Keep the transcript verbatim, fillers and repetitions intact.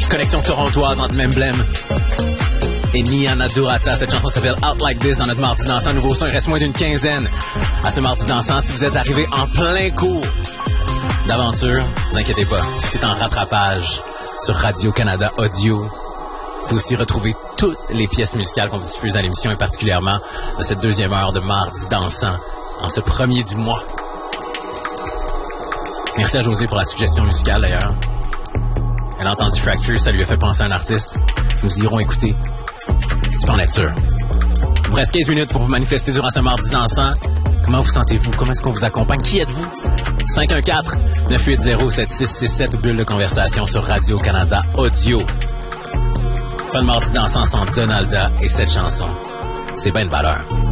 Connexion torontoise entre Memblem et Niana Durata. Cette chanson s'appelle Out Like This dans notre mardi dansant. Nouveau son, il reste moins d'une quinzaine à ce mardi dansant. Si vous êtes arrivé en plein cours d'aventure, ne vous inquiétez pas, tout est en rattrapage sur Radio-Canada Audio. Vous pouvez aussi retrouver toutes les pièces musicales qu'on vous diffuse à l'émission et particulièrement de cette deuxième heure de mardi dansant en ce premier du mois. Merci à José pour la suggestion musicale d'ailleurs. Elle a entendu Fracture, ça lui a fait penser à un artiste. Nous irons écouter. C'est en lecture. Il vous reste quinze minutes pour vous manifester durant ce mardi dansant. Comment vous sentez-vous? Comment est-ce qu'on vous accompagne? Qui êtes-vous? cinq un quatre neuf huit zéro sept six six sept ou bulle de conversation sur Radio-Canada Audio. Pas de mardi dansant sans Donalda et cette chanson. C'est bien de valeur.